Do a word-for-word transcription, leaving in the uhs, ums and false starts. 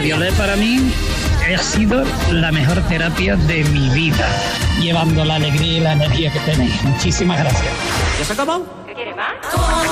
Violet para mí ha sido la mejor terapia de mi vida, llevando la alegría y la energía que tenéis. Muchísimas gracias. ¿Ya se ha acabado? ¿Qué quiere más?